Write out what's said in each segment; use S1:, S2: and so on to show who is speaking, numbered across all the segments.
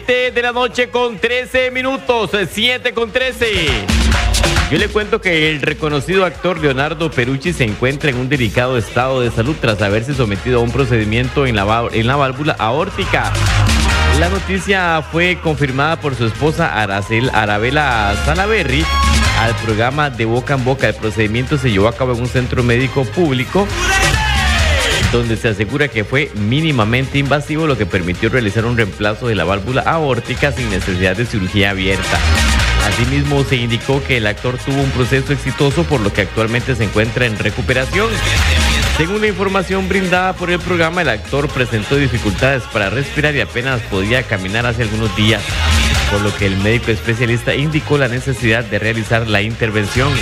S1: 7 de la noche con 13 minutos, 7 con 13. Yo le cuento que el reconocido actor Leonardo Perucci se encuentra en un delicado estado de salud tras haberse sometido a un procedimiento en la válvula aórtica. La noticia fue confirmada por su esposa Arabella Salaberry al programa De Boca en Boca. El procedimiento se llevó a cabo en un centro médico público donde se asegura que fue mínimamente invasivo, lo que permitió realizar un reemplazo de la válvula aórtica sin necesidad de cirugía abierta. Asimismo, se indicó que el actor tuvo un proceso exitoso, por lo que actualmente se encuentra en recuperación. Según la información brindada por el programa, el actor presentó dificultades para respirar y apenas podía caminar hace algunos días, por lo que el médico especialista indicó la necesidad de realizar la intervención.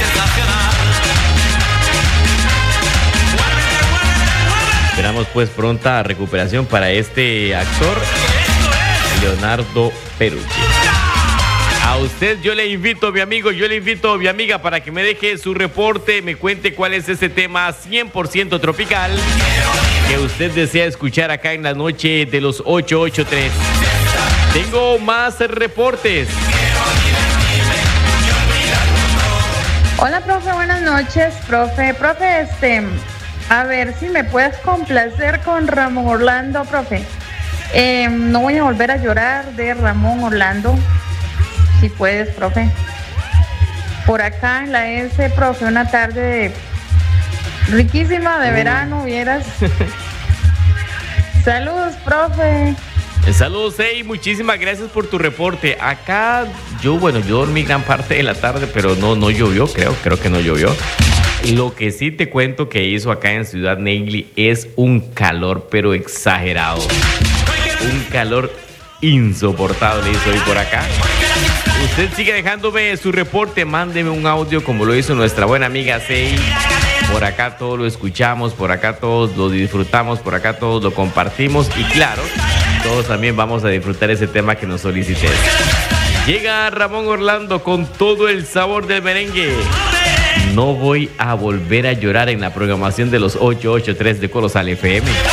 S1: Esperamos pues pronta recuperación para este actor, Leonardo Perucci. A usted yo le invito, mi amigo, mi amiga, para que me deje su reporte, me cuente cuál es ese tema 100% tropical que usted desea escuchar acá en la noche de los 883. Tengo más reportes.
S2: Hola, profe, buenas noches, profe. Profe, a ver si me puedes complacer con Ramón Orlando, profe. No voy a volver a llorar de Ramón Orlando. Si puedes, profe. Por acá en la S, profe, una tarde riquísima de verano, vieras. Saludos, profe.
S1: Saludos, muchísimas gracias por tu reporte. Acá, yo dormí gran parte de la tarde, pero no llovió, creo que no llovió. Lo que sí te cuento que hizo acá en Ciudad Neighli es un calor, pero exagerado. Un calor insoportable hizo hoy por acá. Usted sigue dejándome su reporte, mándeme un audio como lo hizo nuestra buena amiga Sei. Por acá todos lo escuchamos, por acá todos lo disfrutamos, por acá todos lo compartimos y claro, todos también vamos a disfrutar ese tema que nos solicites. Llega Ramón Orlando con todo el sabor del merengue. No voy a volver a llorar en la programación de los 883 de Colosal FM.